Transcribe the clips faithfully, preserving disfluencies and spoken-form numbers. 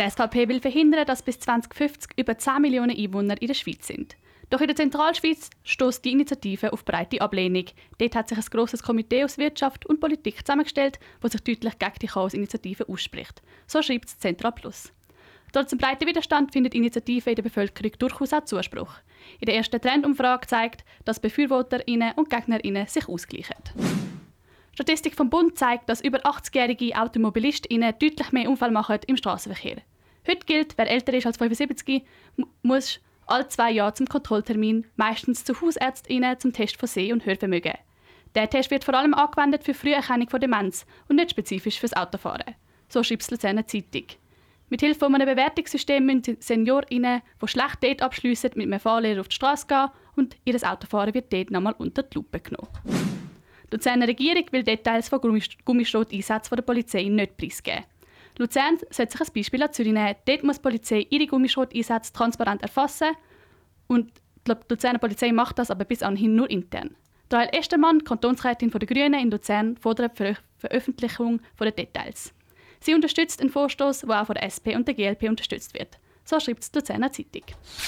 Die S V P will verhindern, dass bis zwanzig fünfzig über zehn Millionen Einwohner in der Schweiz sind. Doch in der Zentralschweiz stößt die Initiative auf breite Ablehnung. Dort hat sich ein grosses Komitee aus Wirtschaft und Politik zusammengestellt, das sich deutlich gegen die Chaos-Initiative ausspricht. So schreibt es Zentral Plus. Trotz dem breiten Widerstand findet die Initiative in der Bevölkerung durchaus auch Zuspruch. In der ersten Trendumfrage zeigt, dass BefürworterInnen und GegnerInnen sich ausgleichen. Statistik vom Bund zeigt, dass über achtzigjährige AutomobilistInnen deutlich mehr Unfälle machen im Straßenverkehr. Heute gilt, wer älter ist als fünfundsiebzig, muss alle zwei Jahre zum Kontrolltermin, meistens zu HausärztInnen zum Test von Seh- und Hörvermögen. Der Test wird vor allem angewendet für Früherkennung von Demenz und nicht spezifisch fürs Autofahren. So schreibt die Luzerner Zeitung. Mit Hilfe eines Bewertungssystems müssen SeniorInnen, die schlecht dort abschliessen, mit einem Fahrlehrer auf die Straße gehen und ihr Autofahren wird dort nochmal unter die Lupe genommen. Die Luzerner Regierung will Details von Gummischrot-Einsätzen der Polizei nicht preisgeben. Luzern sollte sich ein Beispiel an Zürich nehmen. Dort muss die Polizei ihre Gummischrot-Einsätze transparent erfassen. Und die Luzerner Polizei macht das aber bis anhin nur intern. Rahel Estermann, Kantonsrätin der Grünen in Luzern, fordert die Veröffentlichung der Details. Sie unterstützt einen Vorstoß, der auch von der S P und der G L P unterstützt wird. So schreibt die Luzerner Zeitung.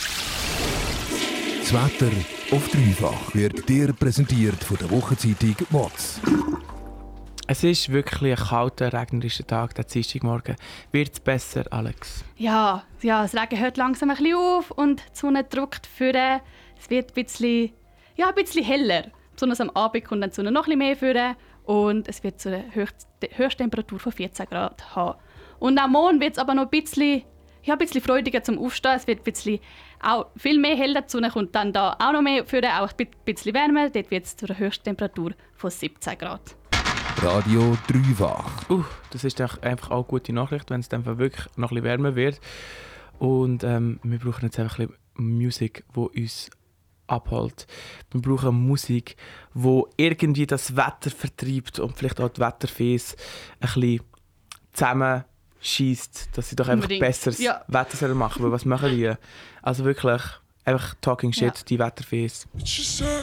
Das Wetter auf dreifach wird dir präsentiert von der Wochenzeitung W O Z. Es ist wirklich ein kalter, regnerischer Tag, der Dienstagmorgen. Wird es besser, Alex? Ja, ja, das Regen hört langsam ein bisschen auf und die Sonne drückt vor. Es wird ein bisschen, ja, ein bisschen heller. Besonders am Abend kommt dann die Sonne noch ein bisschen mehr vor und es wird so eine Höchsttemperatur von vierzehn Grad haben. Und am Morgen wird es aber noch ein bisschen, ja, ein bisschen freudiger zum Aufstehen. Es wird ein bisschen auch viel mehr heller. Die Sonne kommt dann da auch noch mehr vor, auch ein bisschen wärmer. Dort wird es zu einer Höchsttemperatur von siebzehn Grad. Radio dreifach. Uh, das ist doch einfach auch eine gute Nachricht, wenn es dann wirklich noch ein bisschen wärmer wird. Und ähm, wir brauchen jetzt einfach ein bisschen Musik, die uns abholt. Wir brauchen Musik, die irgendwie das Wetter vertreibt und vielleicht auch die Wetterfees ein bisschen zusammenschießt, dass sie doch einfach Unbedingt. besseres Ja. Wetter sollen machen. Weil was machen die? Also wirklich einfach Talking Shit, Ja. die Wetterfees. She said,